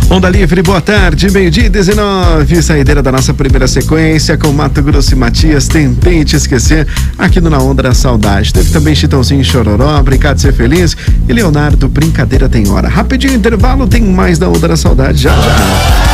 Onda Livre, boa tarde, meio-dia 19, saideira da nossa primeira sequência com Mato Grosso e Matias, Tentei Te Esquecer, aqui no Na Onda da Saudade. Teve também Chitãozinho e Chororó, Brincar de Ser Feliz e Leonardo, Brincadeira Tem Hora. Rapidinho intervalo, tem mais da Onda da Saudade já.